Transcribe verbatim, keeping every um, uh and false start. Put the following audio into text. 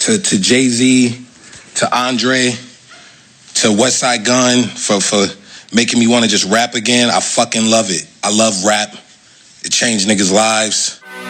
to, to Jay-Z, to Andre, to Westside Gunn for, for making me want to just rap again. I fucking love it. I love rap. It changed niggas' lives.